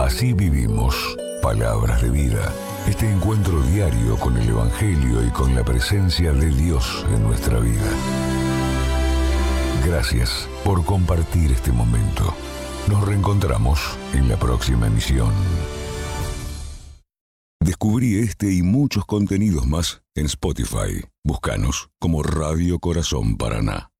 Así vivimos. Palabras de vida. Este encuentro diario con el Evangelio y con la presencia de Dios en nuestra vida. Gracias por compartir este momento. Nos reencontramos en la próxima emisión. Descubrí este y muchos contenidos más en Spotify. Búscanos como Radio Corazón Paraná.